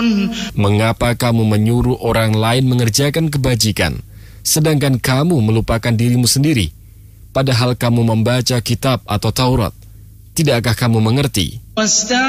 Mengapa kamu menyuruh orang lain mengerjakan kebajikan, sedangkan kamu melupakan dirimu sendiri? Padahal kamu membaca kitab atau Taurat. Tidakkah kamu mengerti?